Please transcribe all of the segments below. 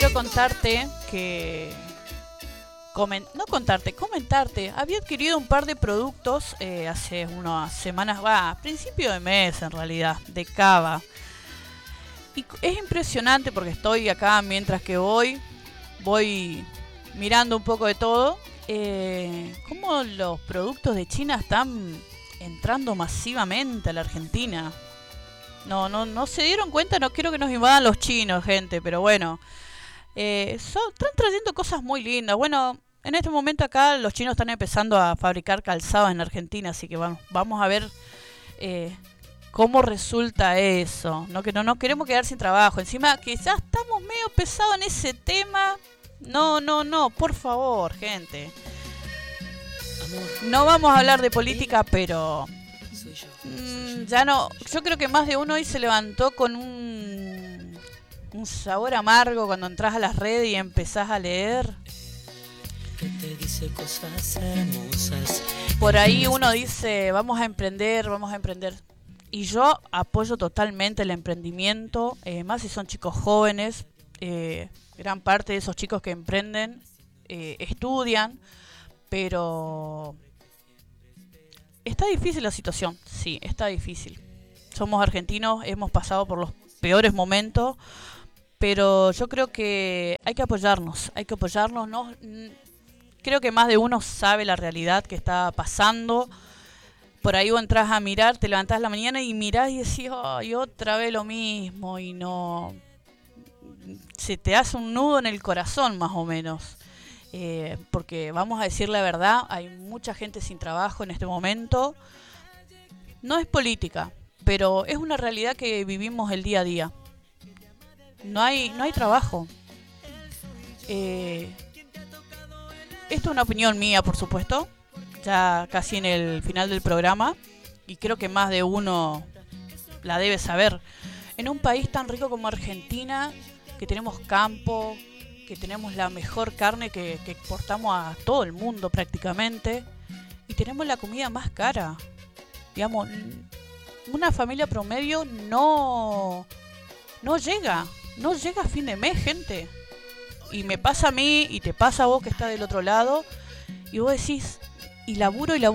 quiero contarte que... comentarte. Había adquirido un par de productos hace unas semanas, a principio de mes en realidad, de cava. Y es impresionante porque estoy acá mientras que voy mirando un poco de todo. Cómo los productos de China están entrando masivamente a la Argentina. No se dieron cuenta, no quiero que nos invadan los chinos, gente, pero bueno. Están trayendo cosas muy lindas. Bueno, en este momento acá los chinos están empezando a fabricar calzados en Argentina, así que vamos a ver cómo resulta eso. No queremos quedar sin trabajo. Encima que ya estamos medio pesados en ese tema. No, por favor, gente. No vamos a hablar de política, pero ya no. Yo creo que más de uno hoy se levantó con un sabor amargo cuando entras a las redes y empezás a leer. Por ahí uno dice, vamos a emprender. Y yo apoyo totalmente el emprendimiento, más si son chicos jóvenes. Gran parte de esos chicos que emprenden estudian, pero está difícil la situación, sí, está difícil. Somos argentinos, hemos pasado por los peores momentos, pero yo creo que hay que apoyarnos, ¿no? Creo que más de uno sabe la realidad que está pasando. Por ahí vos entras a mirar, te levantás la mañana y mirás y decís, ay, otra vez lo mismo, y no... Se te hace un nudo en el corazón más o menos, porque vamos a decir la verdad, hay mucha gente sin trabajo en este momento. No es política, pero es una realidad que vivimos el día a día. No hay trabajo. Esto es una opinión mía, por supuesto, ya casi en el final del programa, y creo que más de uno la debe saber. En un país tan rico como Argentina, que tenemos campo, que tenemos la mejor carne que exportamos a todo el mundo prácticamente, y tenemos la comida más cara. Digamos, una familia promedio no llega a fin de mes, gente. Y me pasa a mí, y te pasa a vos que estás del otro lado, y vos decís, y laburo, y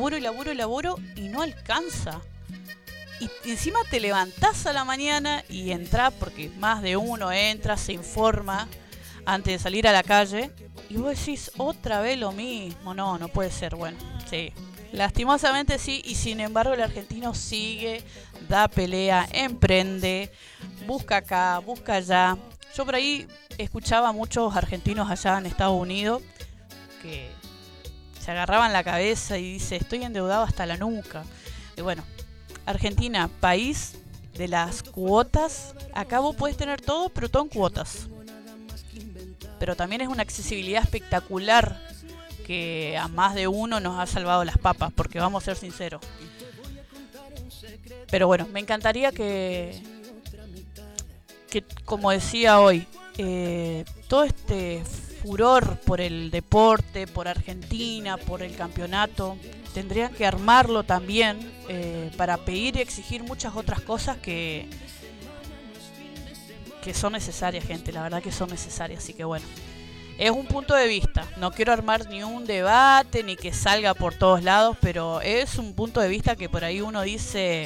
no alcanza. Y encima te levantás a la mañana y entrás, porque más de uno entra, se informa antes de salir a la calle, y vos decís, otra vez lo mismo. No puede ser. Bueno, sí, lastimosamente sí, y sin embargo el argentino sigue, da pelea, emprende, busca acá, busca allá. Yo por ahí escuchaba a muchos argentinos allá en Estados Unidos que se agarraban la cabeza y dice, estoy endeudado hasta la nuca. Y bueno, Argentina, país de las cuotas. Acá vos podés tener todo, pero todo en cuotas. Pero también es una accesibilidad espectacular que a más de uno nos ha salvado las papas, porque vamos a ser sinceros. Pero bueno, me encantaría que como decía hoy, todo este furor por el deporte, por Argentina, por el campeonato, tendrían que armarlo también para pedir y exigir muchas otras cosas que son necesarias, gente, la verdad que son necesarias. Así que bueno, es un punto de vista, no quiero armar ni un debate ni que salga por todos lados, pero es un punto de vista que por ahí uno dice,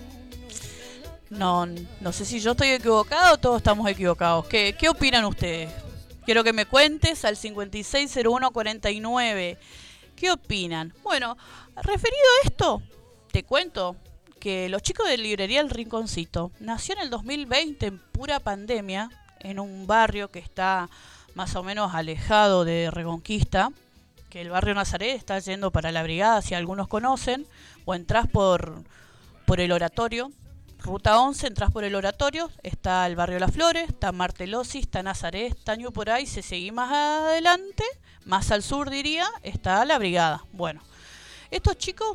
no sé si yo estoy equivocado o todos estamos equivocados. ¿Qué opinan ustedes? Quiero que me cuentes al 560149. ¿Qué opinan? Bueno, referido a esto, te cuento que los chicos de librería El Rinconcito nació en el 2020 en pura pandemia, en un barrio que está más o menos alejado de Reconquista, que el barrio Nazaret está yendo para la Brigada, si algunos conocen, o entrás por el Oratorio, Ruta 11, entras por el Oratorio, está el barrio Las Flores, está Martelosi, está Nazaret, está Ñupuray, se seguí más adelante, más al sur diría, está la Brigada. Bueno, estos chicos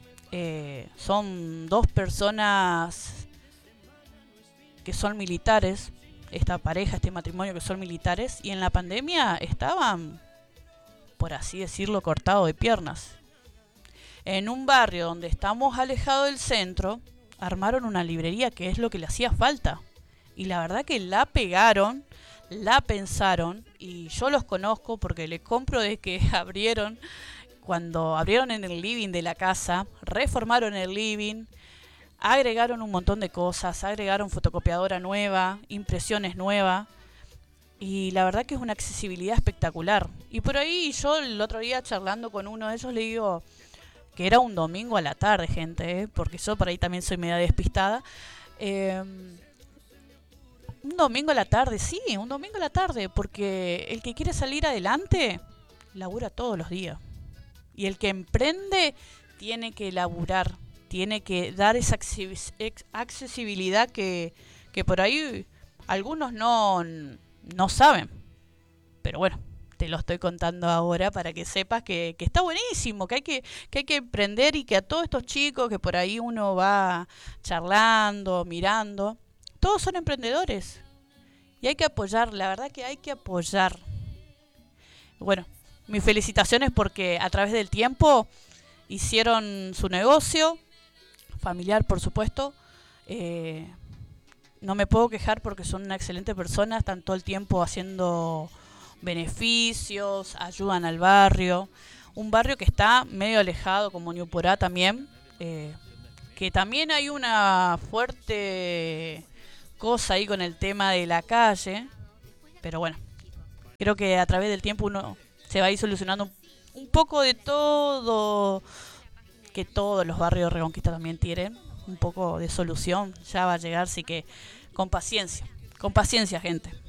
son dos personas que son militares, esta pareja, este matrimonio que son militares, y en la pandemia estaban, por así decirlo, cortados de piernas. En un barrio donde estamos alejados del centro, armaron una librería que es lo que le hacía falta. Y la verdad que la pegaron, la pensaron, y yo los conozco porque le compro desde que abrieron, cuando abrieron en el living de la casa, reformaron el living, agregaron un montón de cosas, agregaron fotocopiadora nueva, impresiones nuevas, y la verdad que es una accesibilidad espectacular. Y por ahí yo el otro día charlando con uno de ellos le digo que era un domingo a la tarde, gente, porque yo por ahí también soy media despistada. Eh, un domingo a la tarde, sí, un domingo a la tarde, porque el que quiere salir adelante labura todos los días. Y el que emprende tiene que laburar, tiene que dar esa accesibilidad que por ahí algunos no saben. Pero bueno, te lo estoy contando ahora para que sepas que está buenísimo, que hay que emprender, y que a todos estos chicos que por ahí uno va charlando, mirando, todos son emprendedores. Y hay que apoyar, la verdad que hay que apoyar. Bueno, mis felicitaciones porque a través del tiempo hicieron su negocio, familiar por supuesto. Eh, no me puedo quejar porque son una excelente persona, están todo el tiempo haciendo beneficios, ayudan al barrio. Un barrio que está medio alejado como Ñuporá también, que también hay una fuerte cosa ahí con el tema de la calle, pero bueno, creo que a través del tiempo uno se va a ir solucionando un poco de todo, que todos los barrios de Reconquista también tienen un poco de solución, ya va a llegar, así que con paciencia, gente.